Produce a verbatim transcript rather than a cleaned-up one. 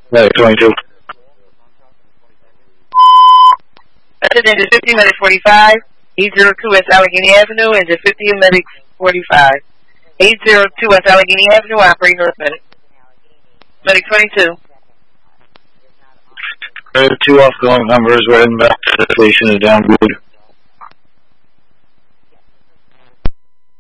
Medic twenty-two. Resident is fifty, Medic forty-five. eight zero two West Allegheny Avenue, engine fifty, Medic forty-five. eight zero two West Allegheny Avenue, operating North Medic. Medic twenty-two. There are two off-going numbers. We're heading back to the station is down good.